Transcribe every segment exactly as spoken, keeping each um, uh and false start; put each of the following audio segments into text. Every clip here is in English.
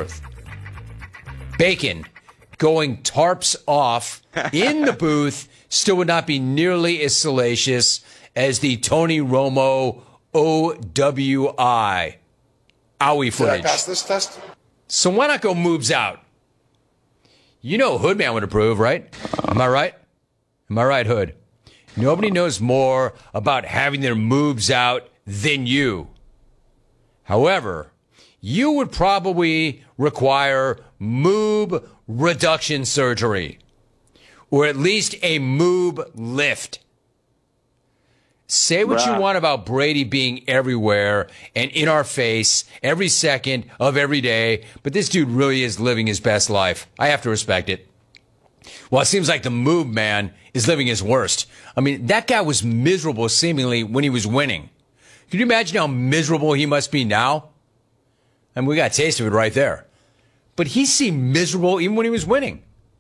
earth. Bacon going tarps off in the booth still would not be nearly as salacious as the Tony Romo O W I owie footage. Did I pass this test? So why not go moobs out? You know Hoodman would approve, right? Am I right? Am I right, Hood? Nobody knows more about having their moobs out than you. However, you would probably require moob reduction surgery, or at least a moob lift. Say what Bruh. you want about Brady being everywhere and in our face every second of every day, but this dude really is living his best life. I have to respect it. Well, it seems like the moob man is living his worst. I mean, that guy was miserable seemingly when he was winning. Can you imagine how miserable he must be now? I mean, we got a taste of it right there. But he seemed miserable even when he was winning.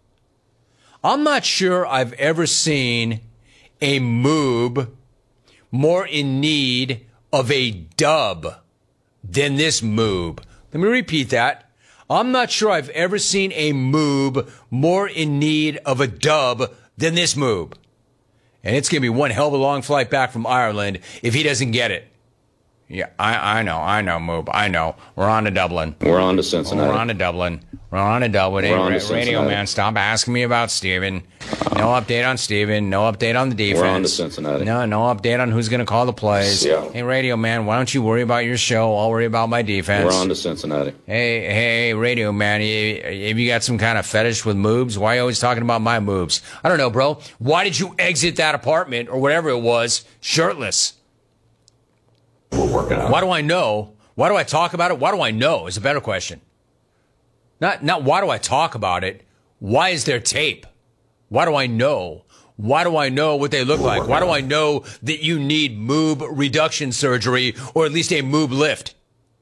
I'm not sure I've ever seen a moob more in need of a dub than this moob. Let me repeat that. I'm not sure I've ever seen a moob more in need of a dub than this moob. And it's going to be one hell of a long flight back from Ireland if he doesn't get it. Yeah, I, I know, I know, Moob, I know. We're on to Dublin. We're on to Cincinnati. We're on to Dublin. We're on to Dublin. We're hey, on to Radio man, stop asking me about Steven. No update on Steven. No update on the defense. We're on to Cincinnati. No, no update on who's going to call the plays. Seattle. Hey, Radio man, why don't you worry about your show? I'll worry about my defense. We're on to Cincinnati. Hey, hey, Radio man, have you got some kind of fetish with moobs? Why are you always talking about my moobs? I don't know, bro. Why did you exit that apartment or whatever it was shirtless? We're working on it. Why do I know? Why do I talk about it? Why do I know is a better question. Not, not why do I talk about it? Why is there tape? Why do I know? Why do I know what they look We're like? Why do I know that you need moob reduction surgery or at least a moob lift?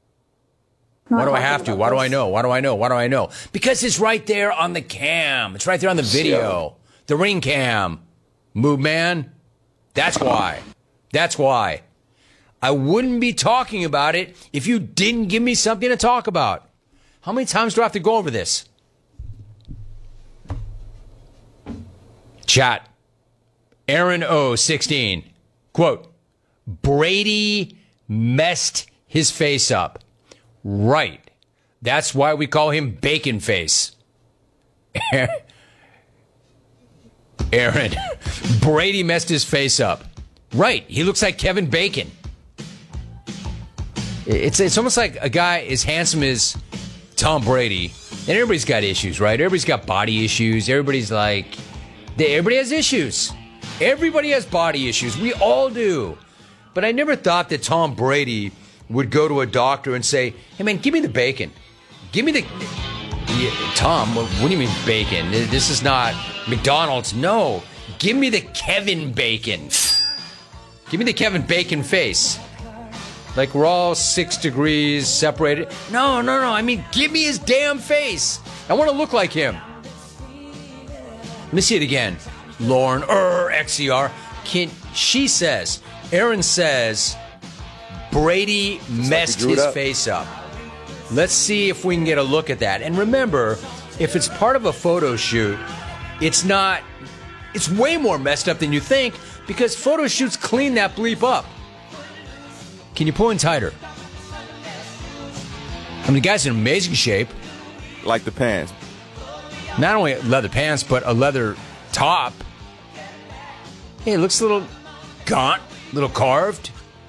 Not Why do I have to? Why do I know? Why do I know? Why do I know? Because it's right there on the cam. It's right there on the video. The ring cam. Moob man. That's why. That's why. I wouldn't be talking about it if you didn't give me something to talk about. How many times do I have to go over this? Chat. Aaron O, sixteen. Quote, Brady messed his face up. Right. That's why we call him Bacon Face. Aaron, Brady messed his face up. Right. He looks like Kevin Bacon. It's it's almost like a guy as handsome as Tom Brady, and everybody's got issues, right? Everybody's got body issues. Everybody's like, they, everybody has issues. Everybody has body issues. We all do. But I never thought that Tom Brady would go to a doctor and say, hey, man, give me the bacon. Give me the... Yeah, Tom, what, what do you mean bacon? This is not McDonald's. No. Give me the Kevin Bacon. Give me the Kevin Bacon face. Like we're all six degrees separated. No, no, no. I mean, give me his damn face. I want to look like him. Let me see it again. Lauren, er, X E R. Can, she says, Aaron says, Brady messed his up. face up. Let's see if we can get a look at that. And remember, if it's part of a photo shoot, it's not, it's way more messed up than you think because photo shoots clean that bleep up. Can you pull in tighter? I mean, the guy's in amazing shape. Like the pants. Not only leather pants, but a leather top. Hey, it looks a little gaunt, a little carved.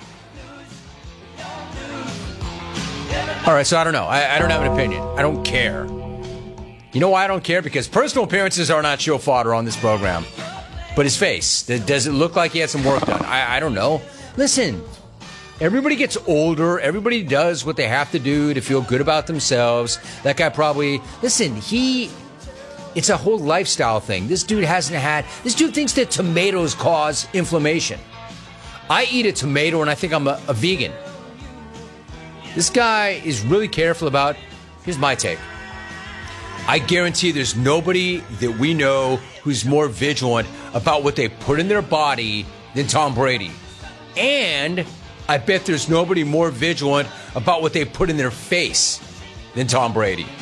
All right, so I don't know. I, I don't have an opinion. I don't care. You know why I don't care? Because personal appearances are not show fodder on this program. But his face, does it look like he had some work done? I, I don't know. Listen. Everybody gets older. Everybody does what they have to do to feel good about themselves. That guy probably... Listen, he... It's a whole lifestyle thing. This dude hasn't had... This dude thinks that tomatoes cause inflammation. I eat a tomato and I think I'm a, a vegan. This guy is really careful about... Here's my take. I guarantee there's nobody that we know who's more vigilant about what they put in their body than Tom Brady. And... I bet there's nobody more vigilant about what they put in their face than Tom Brady.